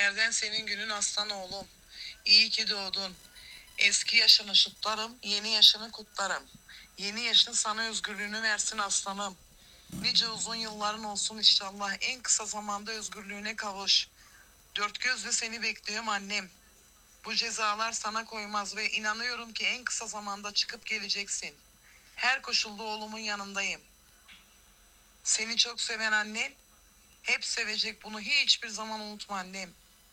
günlerden senin günün aslan oğlum. İyi ki doğdun. Eski yaşını şutlarım, yeni yaşını kutlarım. Yeni yaşın sana özgürlüğünü versin aslanım. Nice uzun yılların olsun inşallah. En kısa zamanda özgürlüğüne kavuş. Dört gözle seni bekliyorum annem. Bu cezalar sana koymaz ve inanıyorum ki en kısa zamanda çıkıp geleceksin. Her koşulda oğlumun yanındayım. Seni çok seven annen hep sevecek, bunu hiçbir zaman unutma annem.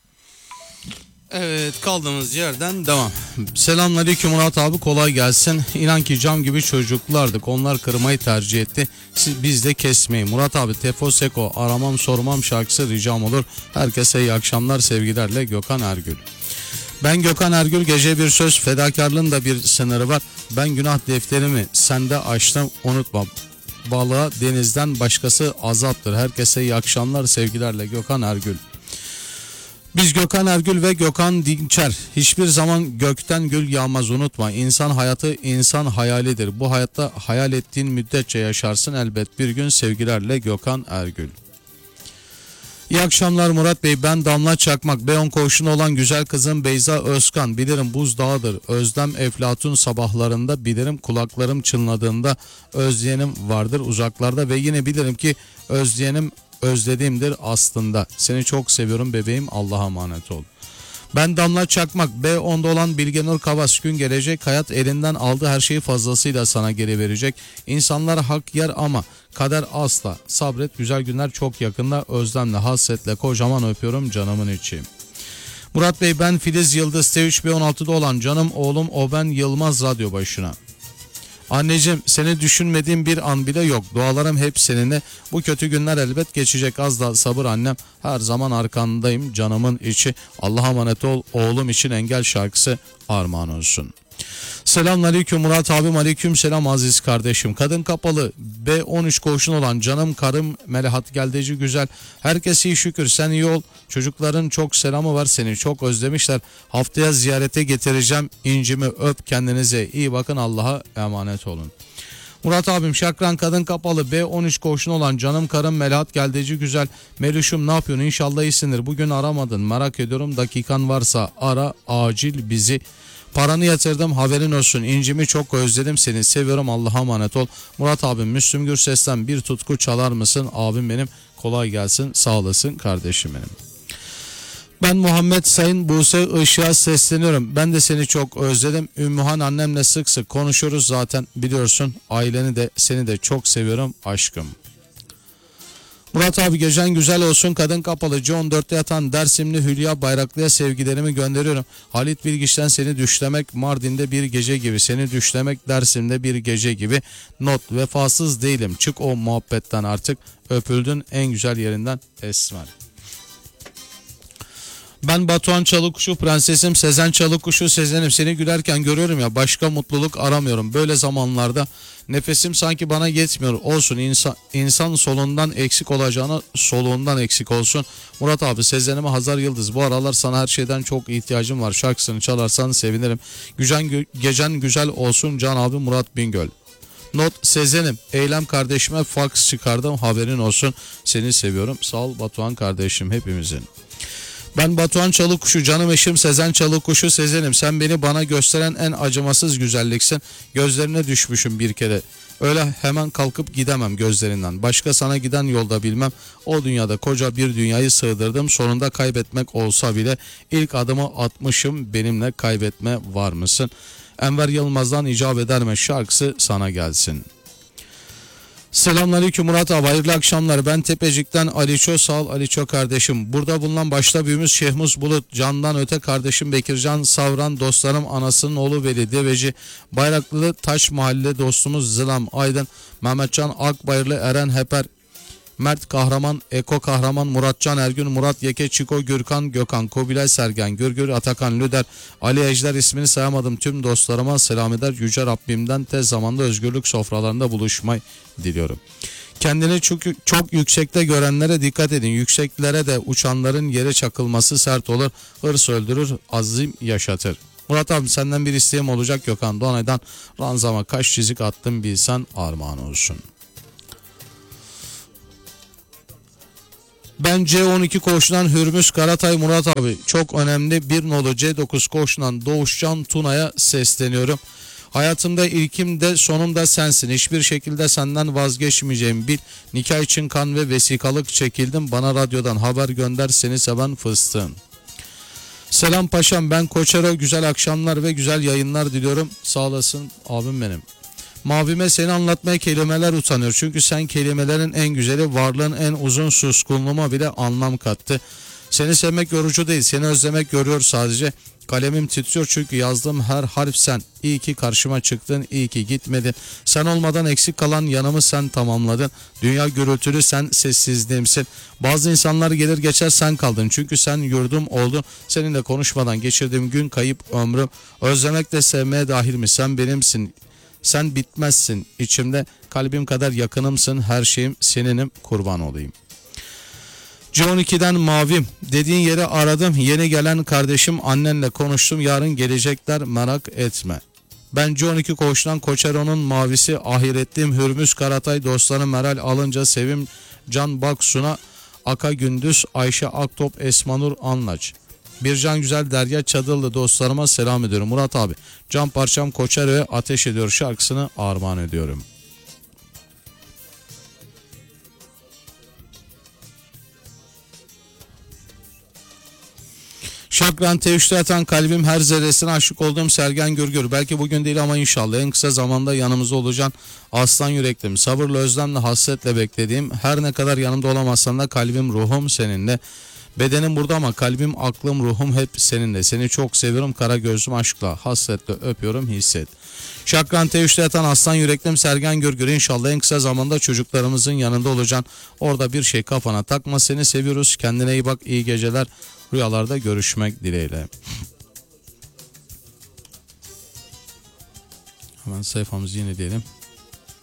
Evet, kaldığımız yerden devam. Selamünaleyküm Murat abi, kolay gelsin. İnan ki cam gibi çocuklardık. Onlar kırmayı tercih etti. Biz de kesmeyi. Murat abi Tefo Seko aramam sormam şarkısı ricam olur. Herkese iyi akşamlar, sevgilerle Gökhan Ergül. Ben Gökhan Ergül, gece bir söz, fedakarlığın da bir sınırı var. Ben günah defterimi sende açtım, unutma. Balığa denizden başkası azaptır. Herkese iyi akşamlar, sevgilerle Gökhan Ergül. Biz Gökhan Ergül ve Gökhan Dinçer. Hiçbir zaman gökten gül yağmaz, unutma. İnsan hayatı insan hayalidir. Bu hayatta hayal ettiğin müddetçe yaşarsın elbet bir gün, sevgilerle Gökhan Ergül. İyi akşamlar Murat Bey, ben Damla Çakmak. B10 koğuşunda olan güzel kızım Beyza Özkan. Bilirim buzdağıdır özlem eflatun sabahlarında, bilirim kulaklarım çınladığında özleyenim vardır uzaklarda ve yine bilirim ki özleyenim özlediğimdir aslında. Seni çok seviyorum bebeğim, Allah'a emanet ol. Ben Damla Çakmak. B10'da olan Bilgenur Kavas. Gün gelecek, hayat elinden aldığı her şeyi fazlasıyla sana geri verecek. İnsanlar hak yer ama kader asla. Sabret, güzel günler çok yakında. Özlemle, hasretle kocaman öpüyorum canımın içi. Murat Bey, ben Filiz Yıldız. T3 B16'da olan canım oğlum Oben Yılmaz radyo başına. Anneciğim, seni düşünmediğim bir an bile yok. Dualarım hep seninle. Bu kötü günler elbet geçecek. Az da sabır annem. Her zaman arkandayım canımın içi. Allah'a emanet ol. Oğlum için engel şarkısı armağan olsun. Selamünaleyküm Murat abim, aleyküm selam aziz kardeşim. Kadın kapalı B13 koğuşun olan canım karım Melahat Geldeci güzel. Herkes iyi şükür, sen iyi ol. Çocukların çok selamı var, seni çok özlemişler. Haftaya ziyarete getireceğim. İncimi öp, kendinize iyi bakın, Allah'a emanet olun. Murat abim Şakran kadın kapalı B13 koğuşun olan canım karım Melahat Geldeci güzel. Meluşum ne yapıyorsun, İnşallah iyisindir. Bugün aramadın, merak ediyorum, dakikan varsa ara acil bizi. Paranı yatırdım, haberin olsun. İncimi çok özledim, seni seviyorum, Allah'a emanet ol. Murat abim Müslüm Gürses'ten bir tutku çalar mısın? Abim benim, kolay gelsin, sağ olasın kardeşim benim. Ben Muhammed Sayın Buse Işık'a sesleniyorum. Ben de seni çok özledim. Ümmühan annemle sık sık konuşuyoruz zaten, biliyorsun. Aileni de seni de çok seviyorum aşkım. Murat abi gecen güzel olsun. Kadın kapalı C14'te yatan Dersimli Hülya Bayraklı'ya sevgilerimi gönderiyorum. Halit Bilgiç'ten seni düşlemek Mardin'de bir gece gibi. Seni düşlemek Dersim'de bir gece gibi. Not, vefasız değilim. Çık o muhabbetten artık. Öpüldün en güzel yerinden Esmer. Ben Batuhan Çalıkuşu prensesim Sezen Çalıkuşu Sezen'im, seni gülerken görüyorum ya, başka mutluluk aramıyorum. Böyle zamanlarda nefesim sanki bana yetmiyor. Olsun, insan solundan eksik olacağına soluğundan eksik olsun. Murat abi Sezen'ime Hazar Yıldız, bu aralar sana her şeyden çok ihtiyacım var. Şarkısını çalarsan sevinirim. Gecen güzel olsun Can abi Murat Bingöl. Not, Sezen'im eylem kardeşime fax çıkardım, haberin olsun. Seni seviyorum. Sağ ol Batuhan kardeşim, hepimizin. Ben Batuhan Çalıkuşu canım eşim Sezen Çalıkuşu Sezen'im, sen beni bana gösteren en acımasız güzelliksin. Gözlerine düşmüşüm bir kere. Öyle hemen kalkıp gidemem gözlerinden. Başka sana giden yolda bilmem. O dünyada koca bir dünyayı sığdırdım. Sonunda kaybetmek olsa bile ilk adımı atmışım. Benimle kaybetme var mısın? Enver Yılmaz'dan icap eder mi şarkısı sana gelsin. Selamünaleyküm Murat abi, hayırlı akşamlar. Ben Tepecik'ten Aliço, sağ ol Aliço kardeşim. Burada bulunan başta büyüğümüz Şehmus Bulut, candan öte kardeşim Bekircan Savran, dostlarım anasının oğlu Veli Deveci, Bayraklılı Taş Mahalle dostumuz Zılam Aydın, Mehmetcan Akbayırlı, Eren Heper, Mert Kahraman, Eko Kahraman, Muratcan Ergün, Murat Yeke, Çiko, Gürkan, Gökhan, Kobilay Sergen, Gürgür, Atakan Lüder, Ali Ejder, ismini sayamadım tüm dostlarıma selam eder. Yüce Rabbimden tez zamanda özgürlük sofralarında buluşmayı diliyorum. Kendini çok yüksekte görenlere dikkat edin. Yükseklere de uçanların yere çakılması sert olur. Hırs öldürür, azim yaşatır. Murat abi senden bir isteğim olacak. Gökhan Doğanay'dan ranzama kaç çizik attım bilsen armağan olsun. Ben C12 koğuşundan Hürmüz Karatay Murat abi. Çok önemli bir nolu C9 koğuşundan Doğuşcan Tuna'ya sesleniyorum. Hayatımda ilkim de sonum da sensin. Hiçbir şekilde senden vazgeçmeyeceğim bil. Nikah için kan ve vesikalık çekildim. Bana radyodan haber gönder, seni seven fıstığım. Selam paşam, ben Koçero, güzel akşamlar ve güzel yayınlar diliyorum. Sağ olasın abim benim. Mavime seni anlatmaya kelimeler utanıyor. Çünkü sen kelimelerin en güzeli, varlığın en uzun suskunluğuma bile anlam kattı. Seni sevmek yorucu değil, seni özlemek yoruyor sadece. Kalemim titriyor çünkü yazdığım her harf sen. İyi ki karşıma çıktın, iyi ki gitmedin. Sen olmadan eksik kalan yanımı sen tamamladın. Dünya gürültülü, sen sessizliğimsin. Bazı insanlar gelir geçer, sen kaldın. Çünkü sen yurdum oldun. Seninle konuşmadan geçirdiğim gün kayıp ömrüm. Özlemekle sevmeye dahil mi? Sen benimsin. Sen bitmezsin içimde, kalbim kadar yakınımsın, her şeyim seninim, kurban olayım. C12'den Mavim, dediğin yeri aradım, yeni gelen kardeşim, annenle konuştum, yarın gelecekler, merak etme. Ben C12 koğuşundan Koçero'nun mavisi, ahiretliğim Hürmüz Karatay, dostlarım Meral Alınca, Sevim Can Baksun'a, Aka Gündüz, Ayşe Aktop, Esmanur Anlaç. Bircan Güzel, Derya Çadıllı dostlarıma selam ediyorum. Murat abi, can parçam Koçero'ya ateş ediyor şarkısını armağan ediyorum. Şakran T3'te yatan kalbim, her zerresine aşık olduğum Sergen Gürgür. Belki bugün değil ama inşallah en kısa zamanda yanımızda olacaksın. Aslan yüreklim, sabırla, özlemle, hasretle beklediğim, her ne kadar yanımda olamazsan da kalbim, ruhum seninle. Bedenim burada ama kalbim, aklım, ruhum hep seninle. Seni çok seviyorum, kara gözlüm aşkla, hasretle öpüyorum, hisset. Şakran T3'te yatan aslan yüreklim Sergen Gürgür, inşallah en kısa zamanda çocuklarımızın yanında olacaksın. Orada bir şey kafana takma, seni seviyoruz, kendine iyi bak, iyi geceler. Rüyalarda görüşmek dileğiyle. Hemen sayfamızı yenileyelim.